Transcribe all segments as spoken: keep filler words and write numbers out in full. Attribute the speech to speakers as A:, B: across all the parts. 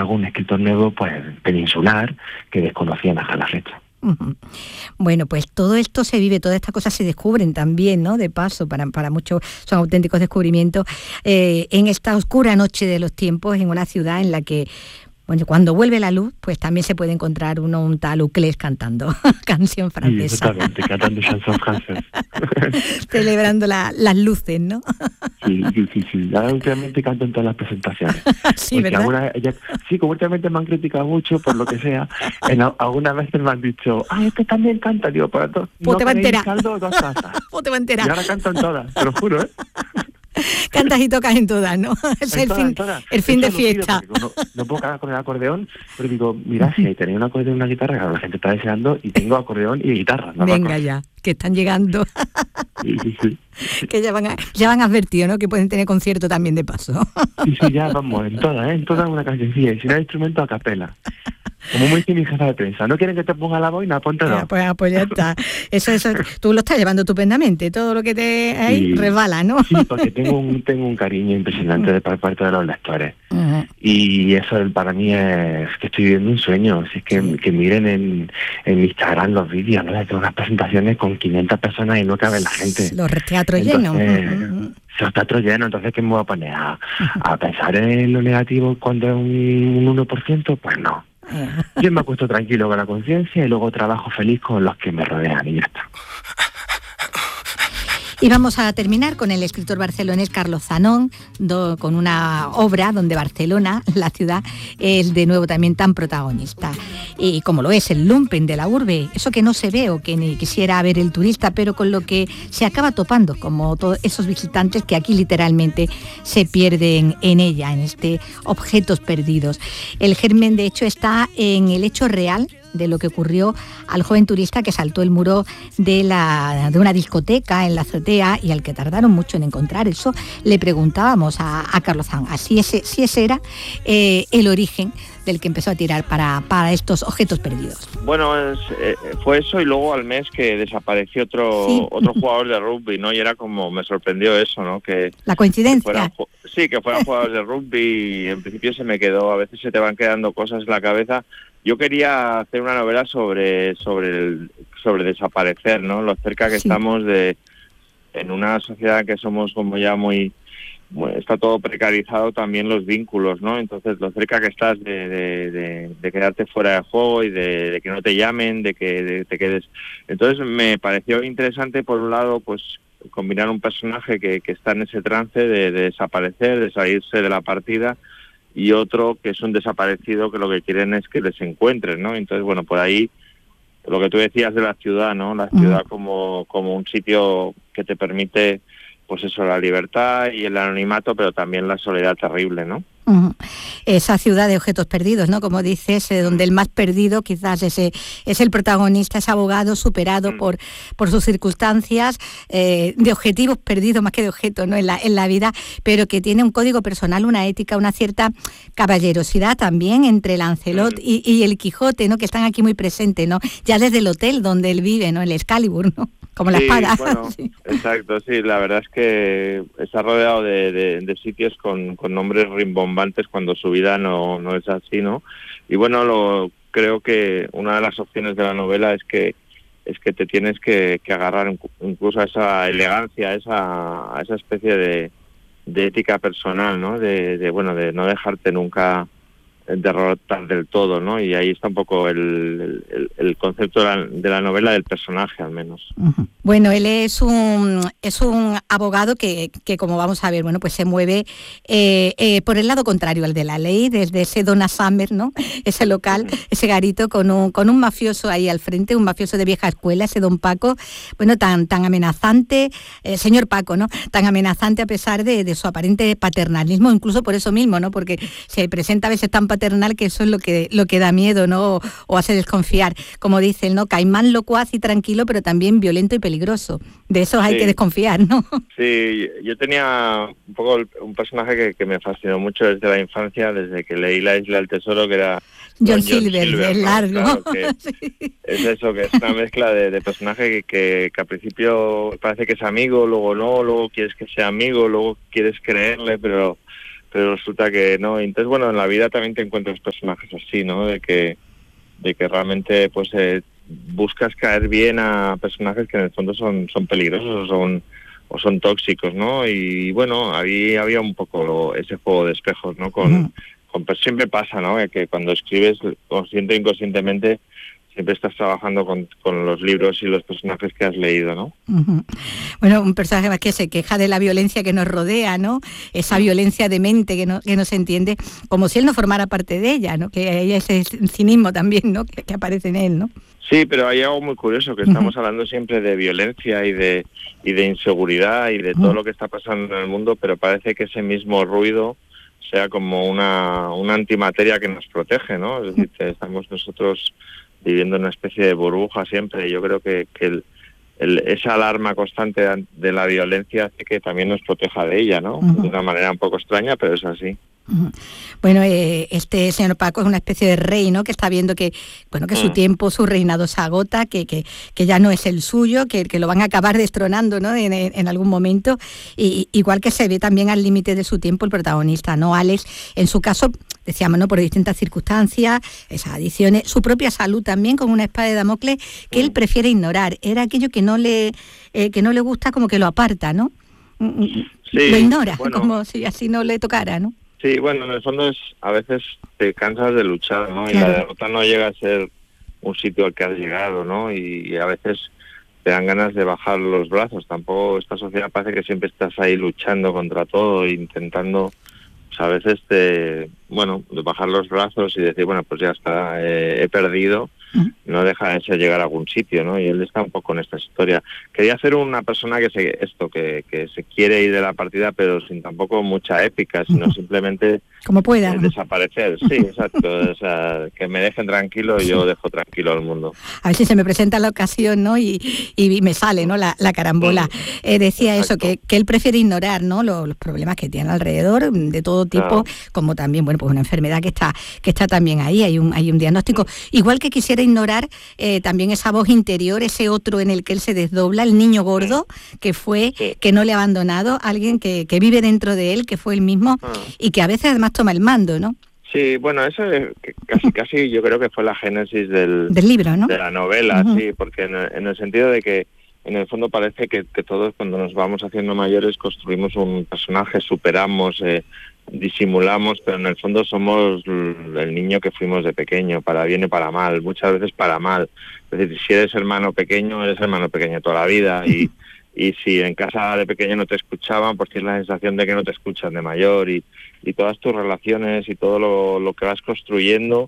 A: algún escritor nuevo, pues peninsular, que desconocían hasta la fecha.
B: Uh-huh. Bueno, pues todo esto se vive, todas estas cosas se descubren también, ¿no? De paso, para, para muchos son auténticos descubrimientos eh, en esta oscura noche de los tiempos, en una ciudad en la que, bueno, cuando vuelve la luz, pues también se puede encontrar uno un tal Uclés cantando canción francesa.
A: Sí, exactamente, cantando chanson francés.
B: Celebrando la, las luces, ¿no?
A: Sí, sí, sí, sí. Ya últimamente canto en todas las presentaciones.
B: Sí, ¿verdad?
A: Alguna, ya, sí, como últimamente me han criticado mucho por lo que sea. En, algunas veces me han dicho, ah, es que también canta, digo, para todos.
B: Pues
A: no
B: te va a enterar.
A: Caldo, dos tazas.
B: Pues te va a enterar.
A: Y ahora canto en todas, te lo juro, ¿eh?
B: Cantas y tocas en todas, ¿no? Es el
A: todas,
B: fin,
A: todas.
B: el fin de fiesta.
A: No, no puedo cantar con el acordeón, pero digo, mira, si tenéis un acordeón y una guitarra, claro, la gente está deseando, y tengo acordeón y guitarra. No
B: Venga ya, que están llegando.
A: Sí, sí, sí.
B: Que ya van, a, ya van advertido, ¿no? Que pueden tener concierto también de paso.
A: Sí, sí, ya vamos, en todas, ¿eh? En todas una cancioncilla, y si no hay instrumento a capela. Como muy dice mi jefa de prensa, ¿no quieren que te ponga la boina? Póntelo.
B: Ya, pues, pues ya está. Eso, eso, tú lo estás llevando estupendamente, todo lo que te ahí sí, resbala, ¿no?
A: Sí, porque tengo un, tengo un cariño impresionante de parte de los lectores.
B: Uh-huh.
A: Y eso para mí es que estoy viviendo un sueño. Si es que, sí. que miren en, en Instagram los vídeos, ¿no? Tengo unas presentaciones con quinientas personas y no cabe la gente.
B: Los teatros llenos.
A: Uh-huh. Los teatros llenos, entonces ¿qué me voy a poner? ¿A, a pensar en lo negativo cuando es un, un uno por ciento? Pues no. Yo me acuesto tranquilo con la conciencia y luego trabajo feliz con los que me rodean y ya está.
B: Y vamos a terminar con el escritor barcelonés Carlos Zanón, do, con una obra donde Barcelona, la ciudad, es de nuevo también tan protagonista. Y como lo es el lumpen de la urbe, eso que no se ve o que ni quisiera ver el turista, pero con lo que se acaba topando, como todos esos visitantes que aquí literalmente se pierden en ella, en este objetos perdidos. El germen, de hecho, está en el hecho real de lo que ocurrió al joven turista que saltó el muro de, la, de una discoteca en la azotea y al que tardaron mucho en encontrar. Eso le preguntábamos a, a Carlos Zanón, si ese, si ese era eh, el origen del que empezó a tirar para, para estos objetos perdidos.
C: Bueno, es, eh, fue eso y luego al mes que desapareció otro ¿Sí? otro jugador de rugby, ¿no? Y era como, me sorprendió eso, ¿no? Que
B: la coincidencia.
C: Que fueran, sí, que fueran jugadores de rugby y en principio se me quedó, a veces se te van quedando cosas en la cabeza. Yo quería hacer una novela sobre sobre el, sobre desaparecer, ¿no? Lo cerca que sí. estamos de en una sociedad que somos como ya muy, muy está todo precarizado también los vínculos, ¿no? Entonces lo cerca que estás de, de, de, de quedarte fuera de juego y de, de que no te llamen, de que de, te quedes. Entonces me pareció interesante por un lado, pues combinar un personaje que, que está en ese trance de, de desaparecer, de salirse de la partida, y otro que es un desaparecido que lo que quieren es que les encuentren, ¿no? Entonces, bueno, por ahí lo que tú decías de la ciudad, ¿no? La ciudad uh-huh. como, como un sitio que te permite, pues eso, la libertad y el anonimato, pero también la soledad terrible, ¿no?
B: Uh-huh. Esa ciudad de objetos perdidos, ¿no? Como dices, eh, donde el más perdido quizás ese, es el protagonista, ese abogado superado uh-huh. por, por sus circunstancias, eh, de objetivos perdidos más que de objetos, ¿no? en, la, en la vida, pero que tiene un código personal, una ética, una cierta caballerosidad también entre Lancelot uh-huh. y, y el Quijote, ¿no? Que están aquí muy presentes, ¿no? Ya desde el hotel donde él vive, ¿no? El Excalibur, ¿no? Como la
C: sí,
B: espada.
C: Bueno, sí. Exacto, sí, la verdad es que está rodeado de, de, de sitios con, con nombres rimbombantes cuando su vida no, no es así, ¿no? Y bueno, lo, creo que una de las opciones de la novela es que es que te tienes que, que agarrar incluso a esa elegancia, a esa, a esa especie de, de ética personal, ¿no? De, de bueno, de no dejarte nunca derrotar del todo, ¿no? Y ahí está un poco el, el, el concepto de la, de la novela del personaje, al menos.
B: Uh-huh. Bueno, él es un es un abogado que, que como vamos a ver, bueno, pues se mueve eh, eh, por el lado contrario al de la ley, desde ese Donna Summer, ¿no? Ese local, uh-huh. ese garito con un con un mafioso ahí al frente, un mafioso de vieja escuela, ese don Paco, bueno, tan tan amenazante, eh, señor Paco, ¿no? Tan amenazante a pesar de, de su aparente paternalismo, incluso por eso mismo, ¿no? Porque se presenta a veces tan paternal que eso es lo que lo que da miedo, ¿no? O, o hace desconfiar, como dice él, ¿no? Caimán locuaz y tranquilo, pero también violento y peligroso. De esos hay sí. que desconfiar, ¿no?
C: Sí, yo tenía un poco un personaje que, que me fascinó mucho desde la infancia, desde que leí La Isla del Tesoro, que era
B: John, John Silver, Silver, es ¿no? largo.
C: Claro, que sí. Es eso, que es una mezcla de, de personaje que, que, que al principio parece que es amigo, luego no, luego quieres que sea amigo, luego quieres creerle, pero pero resulta que no. Entonces, bueno, en la vida también te encuentras personajes así, ¿no? De que, de que realmente, pues, eh, buscas caer bien a personajes que en el fondo son, son peligrosos o son, o son tóxicos, ¿no? Y bueno, ahí había un poco ese juego de espejos, ¿no? Con, uh-huh. con pues siempre pasa, ¿no? Que cuando escribes consciente e inconscientemente siempre estás trabajando con, con los libros y los personajes que has leído, ¿no?
B: Uh-huh. Bueno, un personaje más que se queja de la violencia que nos rodea, ¿no? Esa violencia de mente que no, que no se entiende, como si él no formara parte de ella, ¿no? Que hay ese cinismo también, ¿no? Que, que aparece en él, ¿no?
C: Sí, pero hay algo muy curioso, que estamos uh-huh. hablando siempre de violencia y de y de inseguridad y de uh-huh. todo lo que está pasando en el mundo, pero parece que ese mismo ruido sea como una, una antimateria que nos protege, ¿no? Es decir, que estamos nosotros viviendo en una especie de burbuja siempre, y yo creo que, que el, el, esa alarma constante de la violencia hace que también nos proteja de ella, ¿no? Uh-huh. De una manera un poco extraña, pero es así.
B: Uh-huh. Bueno, eh, este señor Paco es una especie de rey, ¿no? Que está viendo que, bueno, que uh-huh. su tiempo, su reinado se agota, que, que, que ya no es el suyo, que, que lo van a acabar destronando, ¿no? En, en algún momento, y igual que se ve también al límite de su tiempo el protagonista, ¿no? Alex, en su caso, decíamos, ¿no? Por distintas circunstancias, esas adicciones, su propia salud también, con una espada de Damocles que uh-huh. él prefiere ignorar. Era aquello que no le eh, que no le gusta, como que lo aparta, ¿no? Sí, lo ignora, bueno, como si así no le tocara, ¿no?
C: Sí, bueno, en el fondo es, a veces te cansas de luchar, ¿no? Claro. Y la derrota no llega a ser un sitio al que has llegado, ¿no? Y, y a veces te dan ganas de bajar los brazos. Tampoco esta sociedad parece que siempre estás ahí luchando contra todo, intentando, pues a veces te, bueno, de bajar los brazos y decir, bueno, pues ya está, eh, he perdido. No deja de ser llegar a algún sitio, ¿no? Y él está un poco en esta historia. Quería hacer una persona que se esto que, que se quiere ir de la partida, pero sin tampoco mucha épica, sino simplemente
B: como pueda,
C: eh, desaparecer. Sí, exacto. O sea, que me dejen tranquilo y yo dejo tranquilo al mundo.
B: A ver si se me presenta la ocasión, ¿no? Y, y me sale, ¿no? La, la carambola. Eh, decía exacto. Eso, que, que él prefiere ignorar, ¿no? Los, los problemas que tiene alrededor, de todo tipo, claro. Como también, bueno, pues una enfermedad que está que está también ahí, hay un hay un diagnóstico. Sí. Igual que quisiera ignorar eh, también esa voz interior, ese otro en el que él se desdobla, el niño gordo, sí. que fue, sí. que no le ha abandonado, alguien que, que vive dentro de él, que fue él mismo, ah. y que a veces además toma el mando, ¿no?
C: Sí, bueno, eso es, casi casi yo creo que fue la génesis del,
B: del libro, ¿no?
C: De la novela, uh-huh. sí, porque en el, en el sentido de que en el fondo parece que, que todos cuando nos vamos haciendo mayores construimos un personaje, superamos, eh, disimulamos, pero en el fondo somos el niño que fuimos de pequeño, para bien y para mal, muchas veces para mal. Es decir, si eres hermano pequeño, eres hermano pequeño toda la vida, y, y si en casa de pequeño no te escuchaban, pues tienes la sensación de que no te escuchan de mayor, y, y todas tus relaciones y todo lo, lo que vas construyendo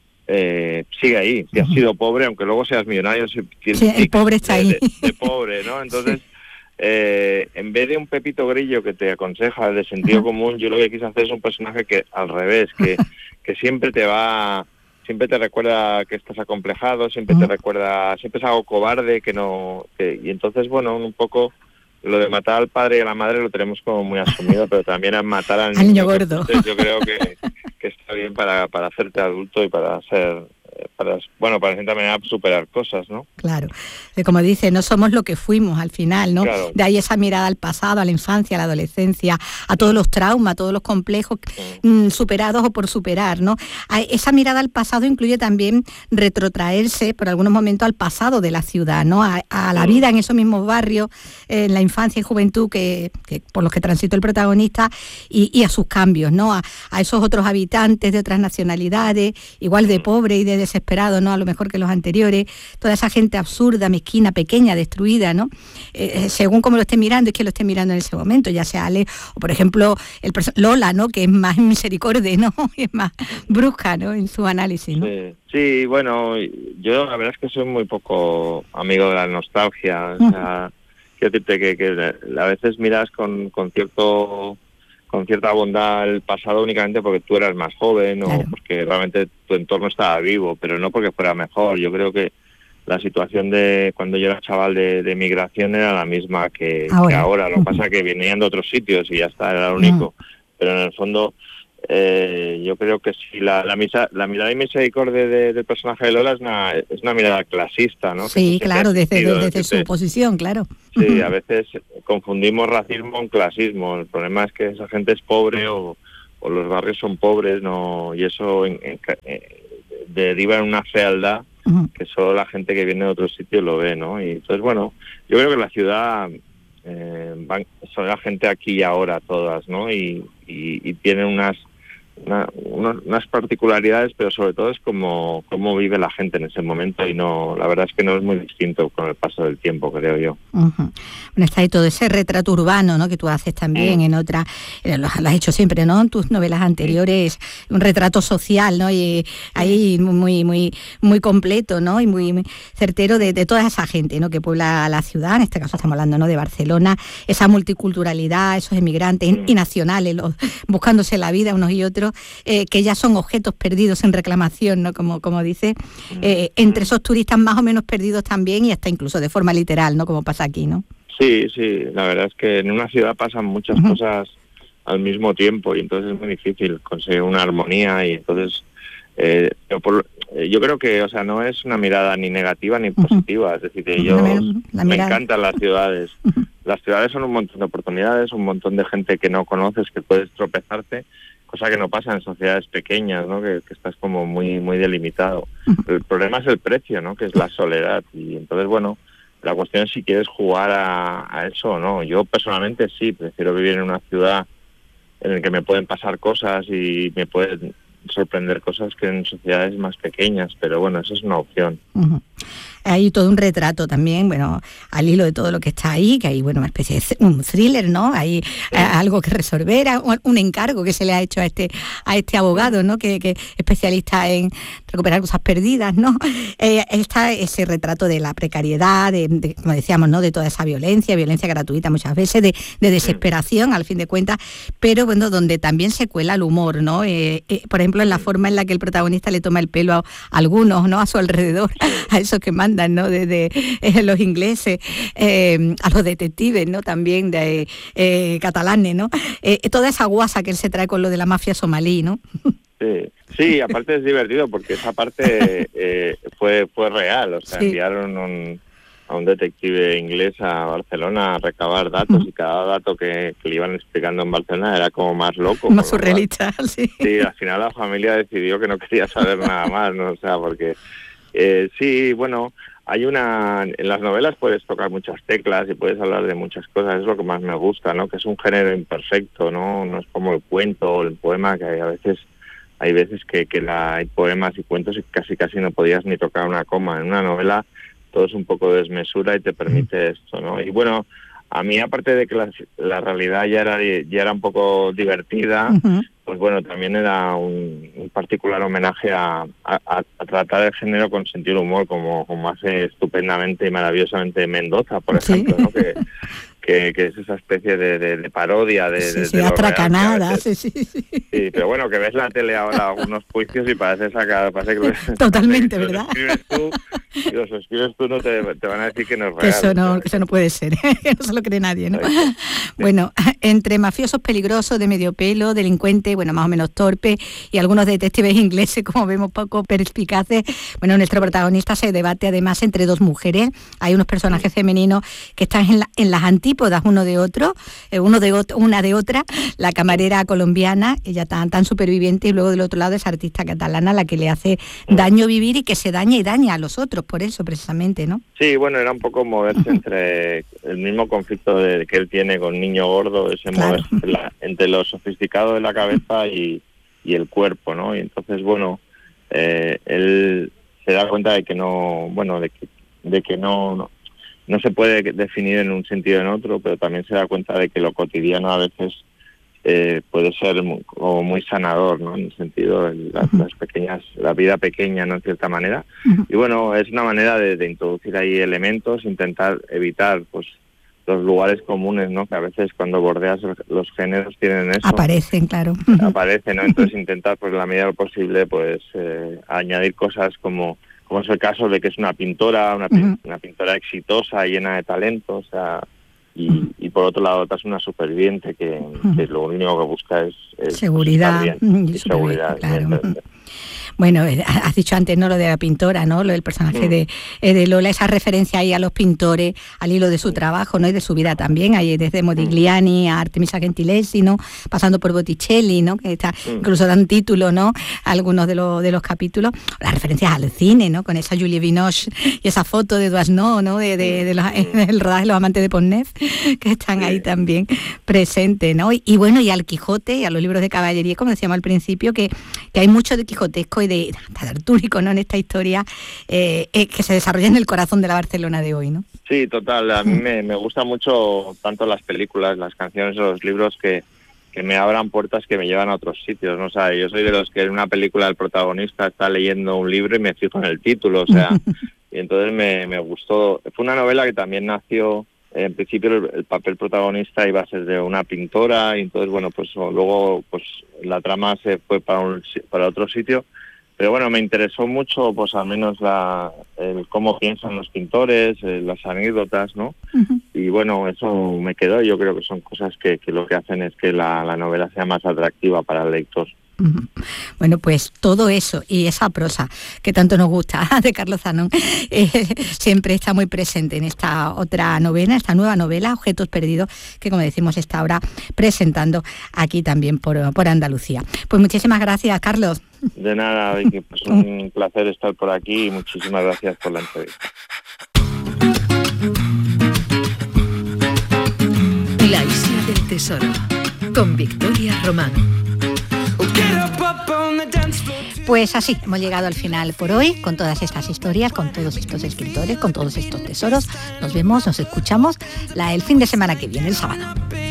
C: eh, sigue ahí. Si has sido pobre, aunque luego seas millonario, si tienes
B: sí, el pobre está
C: de,
B: ahí.
C: De, de pobre, ¿no? Entonces, sí. Eh, en vez de un Pepito Grillo que te aconseja de sentido uh-huh. común, yo lo que quise hacer es un personaje que al revés, que, que siempre te va, siempre te recuerda que estás acomplejado, siempre uh-huh. te recuerda, siempre es algo cobarde, que no, que, y entonces bueno, un poco lo de matar al padre y a la madre lo tenemos como muy asumido, pero también a matar al niño,
B: al niño gordo.
C: Entonces yo creo que, que está bien para, para hacerte adulto y para ser... para, bueno, para de cierta manera superar cosas, ¿no?
B: Claro, como dice, no somos lo que fuimos al final, ¿no? Claro. De ahí esa mirada al pasado, a la infancia, a la adolescencia, a todos los traumas, a todos los complejos sí. mmm, superados o por superar, ¿no? A esa mirada al pasado incluye también retrotraerse por algunos momentos al pasado de la ciudad, ¿no? A, a la vida en esos mismos barrios, eh, en la infancia y juventud que, que por los que transitó el protagonista y, y a sus cambios, ¿no? A, a esos otros habitantes de otras nacionalidades, igual de pobre y de desesperado, ¿no? A lo mejor que los anteriores, toda esa gente absurda, mezquina, pequeña, destruida, ¿no? Eh, según como lo esté mirando, es que lo esté mirando en ese momento, ya sea Ale, o por ejemplo el perso- Lola, ¿no? Que es más misericordia, ¿no? Es más brusca, ¿no? En su análisis, ¿no?
C: Sí, sí, bueno, yo la verdad es que soy muy poco amigo de la nostalgia, o sea, uh-huh. quiero decirte que, que a veces miras con, con cierto... con cierta bondad el pasado únicamente porque tú eras más joven claro. o porque realmente tu entorno estaba vivo, pero no porque fuera mejor. Yo creo que la situación de cuando yo era chaval de, de migración era la misma que ahora. Que ahora. Lo que pasa es que venían de otros sitios y ya está, era lo único. Uh-huh. Pero en el fondo eh, yo creo que sí, la, la, misa, la mirada y misericordia de, del personaje de Lola es una, es una mirada clasista, ¿no?
B: Sí, claro, desde, desde, desde su posición, claro.
C: Sí, a veces confundimos racismo con clasismo. El problema es que esa gente es pobre o, o los barrios son pobres, no, y eso en, en, eh, deriva en una fealdad uh-huh. que solo la gente que viene de otros sitios lo ve, ¿no? Y entonces, bueno, yo creo que la ciudad eh, van, son la gente aquí y ahora todas, ¿no? Y, y, y tienen unas Una, unas particularidades, pero sobre todo es como cómo vive la gente en ese momento, y no, la verdad es que no es muy distinto con el paso del tiempo, creo yo.
B: Uh-huh. Bueno, está ahí todo ese retrato urbano, ¿no?, que tú haces también uh-huh. en otra, eh, lo, lo has hecho siempre, ¿no?, en tus novelas anteriores, un retrato social, ¿no?, y ahí muy muy muy completo, ¿no?, y muy, muy certero de, de toda esa gente, ¿no?, que puebla la ciudad. En este caso estamos hablando, ¿no?, de Barcelona, esa multiculturalidad, esos emigrantes uh-huh. y nacionales, los, buscándose la vida unos y otros, Eh, que ya son objetos perdidos en reclamación, ¿no?, como, como dice, eh, entre esos turistas más o menos perdidos también, y hasta incluso de forma literal, ¿no?, como pasa aquí, ¿no?
C: Sí, sí, la verdad es que en una ciudad pasan muchas uh-huh. cosas al mismo tiempo, y entonces es muy difícil conseguir una armonía, y entonces eh, yo, por, eh, yo creo que, o sea, no es una mirada ni negativa ni positiva, uh-huh. es decir, que yo la me encantan las ciudades. Uh-huh. Las ciudades son un montón de oportunidades, un montón de gente que no conoces, que puedes tropezarte, cosa que no pasa en sociedades pequeñas, ¿no?, que, que estás como muy muy delimitado. El problema es el precio, ¿no?, que es la soledad, y entonces, bueno, la cuestión es si quieres jugar a, a eso o no. Yo personalmente sí, prefiero vivir en una ciudad en la que me pueden pasar cosas y me pueden sorprender cosas que en sociedades más pequeñas, pero bueno, eso es una opción.
B: Uh-huh. Hay todo un retrato también, bueno, al hilo de todo lo que está ahí, que hay, bueno, una especie de un thriller, ¿no? Hay sí. algo que resolver, un encargo que se le ha hecho a este a este abogado, ¿no?, que, que es especialista en recuperar cosas perdidas, ¿no? Eh, está ese retrato de la precariedad, de, de, como decíamos, ¿no?, de toda esa violencia, violencia gratuita muchas veces, de, de desesperación, al fin de cuentas, pero bueno, donde también se cuela el humor, ¿no? Eh, eh, por ejemplo, en la forma en la que el protagonista le toma el pelo a, a algunos, ¿no?, a su alrededor, a esos que mandan, ¿no?, desde eh, los ingleses, eh, a los detectives, ¿no?, también de eh, catalanes, ¿no? Eh, toda esa guasa que él se trae con lo de la mafia somalí, ¿no?
C: Sí, sí, aparte es divertido porque esa parte eh, fue fue real, o sea, sí. enviaron un, a un detective inglés a Barcelona a recabar datos uh-huh. y cada dato que, que le iban explicando en Barcelona era como más loco.
B: Más surrealista, sí.
C: Sí, al final la familia decidió que no quería saber nada más, ¿no? O sea, porque eh, sí, bueno, hay una... En las novelas puedes tocar muchas teclas y puedes hablar de muchas cosas, es lo que más me gusta, ¿no? Que es un género imperfecto, ¿no? No es como el cuento o el poema, que hay a veces... Hay veces que, que la, hay poemas y cuentos y casi casi no podías ni tocar una coma. En una novela todo es un poco de desmesura y te permite esto, ¿no? Y bueno, a mí, aparte de que la, la realidad ya era ya era un poco divertida, uh-huh. pues bueno, también era un, un particular homenaje a, a, a tratar el género con sentido humor, como, como hace estupendamente y maravillosamente Mendoza, por ejemplo, sí. ¿no? Que, que, que es esa especie de, de, de parodia de,
B: sí,
C: de,
B: sí,
C: de
B: atracanada, sí, sí, sí.
C: Sí, pero bueno, que ves la tele ahora algunos juicios y parece sacar, parece que los,
B: totalmente,
C: parece que
B: ¿verdad?
C: Los escribes tú, y los escribes tú no te, te van a decir que no es real.
B: Que eso no, que eso no puede ser, que no se lo cree nadie, ¿no? Sí. Bueno, entre mafiosos peligrosos, de medio pelo, delincuentes, bueno, más o menos torpes, y algunos detectives ingleses, como vemos, poco perspicaces, bueno, nuestro protagonista se debate además entre dos mujeres. Hay unos personajes femeninos que están en, la, en las antípodas uno de otro, eh, uno de otro, una de otra, la camarera colombiana, ella tan, tan superviviente, y luego del otro lado esa artista catalana, la que le hace daño vivir y que se daña y daña a los otros, por eso precisamente, ¿no?
C: Sí, bueno, era un poco moverse entre el mismo conflicto de, que él tiene con Niño Gordo, ese claro. moverse entre, la, entre lo sofisticado de la cabeza y, y el cuerpo, ¿no? Y entonces, bueno, eh, él se da cuenta de que no, bueno, de que, de que no, no no se puede definir en un sentido o en otro, pero también se da cuenta de que lo cotidiano a veces eh, puede ser muy, como muy sanador, ¿no? En el sentido de las, uh-huh. las pequeñas, la vida pequeña, ¿no? En cierta manera. Uh-huh. Y bueno, es una manera de, de introducir ahí elementos, intentar evitar, pues, los lugares comunes, ¿no? Que a veces cuando bordeas los géneros tienen eso.
B: Aparecen, claro.
C: Aparecen, ¿no? Entonces intentar, pues, la medida de lo posible, pues, eh, añadir cosas como... como es el caso de que es una pintora, una, uh-huh. una pintora exitosa, llena de talento, o sea, y, uh-huh. y por otro lado es una superviviente que, uh-huh. que lo único que busca es, es
B: seguridad,
C: bien, y seguridad.
B: Claro. Bueno, has dicho antes, ¿no?, lo de la pintora, ¿no?, lo del personaje mm. de, de Lola, esa referencia ahí a los pintores, al hilo de su trabajo, ¿no?, y de su vida también, ahí desde Modigliani a Artemisia Gentileschi, ¿no?, pasando por Botticelli, ¿no?, que está, mm. incluso dan título, ¿no?, a algunos de, los de los capítulos, las referencias al cine, ¿no?, con esa Julie Binoche y esa foto de Doisneau, ¿no?, de, de, de los, del rodaje de Los amantes de Portneuf, que están ahí también presentes, ¿no?, y, y bueno, y al Quijote y a los libros de caballería, como decíamos al principio, que, que hay mucho de quijotesco y de, de artúrico, ¿no?, en esta historia eh, eh, que se desarrolla en el corazón de la Barcelona de hoy, ¿no?
C: Sí, total. A mí me, me gusta mucho tanto las películas, las canciones o los libros que, que me abran puertas que me llevan a otros sitios, ¿no? O sea, yo soy de los que en una película el protagonista está leyendo un libro y me fijo en el título, o sea, y entonces me, me gustó. Fue una novela que también nació, en principio el, el papel protagonista iba a ser de una pintora y entonces, bueno, pues luego pues la trama se fue para, un, para otro sitio. Pero bueno, me interesó mucho, pues al menos la, el cómo piensan los pintores, eh, las anécdotas, ¿no? Uh-huh. Y bueno, eso me quedó. Yo creo que son cosas que, que lo que hacen es que la, la novela sea más atractiva para el lector.
B: Uh-huh. Bueno, pues todo eso y esa prosa que tanto nos gusta de Carlos Zanón eh, siempre está muy presente en esta otra novela, esta nueva novela, Objetos Perdidos, que como decimos está ahora presentando aquí también por, por Andalucía. Pues muchísimas gracias, Carlos.
C: De nada, Vicky, pues un placer estar por aquí y muchísimas gracias por la entrevista.
D: La Isla del Tesoro, con Victoria Román.
B: Pues así, hemos llegado al final por hoy, con todas estas historias, con todos estos escritores, con todos estos tesoros. Nos vemos, nos escuchamos la, el fin de semana que viene, el sábado.